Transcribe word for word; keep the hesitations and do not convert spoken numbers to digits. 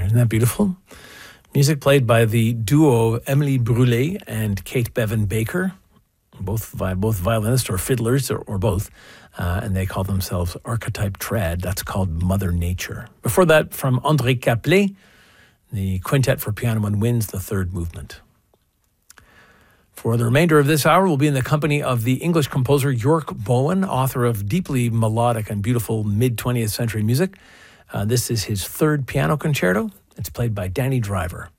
Isn't that beautiful? Music played by the duo Emily Brûlé and Kate Bevan Baker, both vi- both violinists or fiddlers or, or both, uh, and they call themselves Archetype Trad. That's called Mother Nature. Before that, from André Caplet, the Quintet for Piano and Winds, the third movement. For the remainder of this hour, we'll be in the company of the English composer York Bowen, author of deeply melodic and beautiful mid-twentieth century music. Uh, this is his third piano concerto. It's played by Danny Driver.